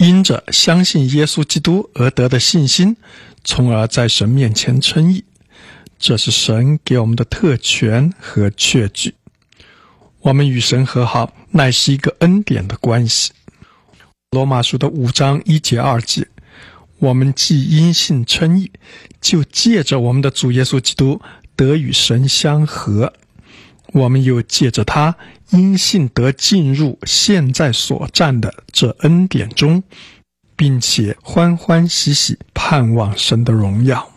因着相信耶稣基督而得的信心，从而在神面前称义。这是神给我们的特权和确据。我们与神和好，乃是一个恩典的关系。罗马书的5章1节2节，我们既因信称义，就借着我们的主耶稣基督得与神相和。我们又借着他因信得进入现在所占的这恩典中，并且欢欢喜喜盼望神的荣耀。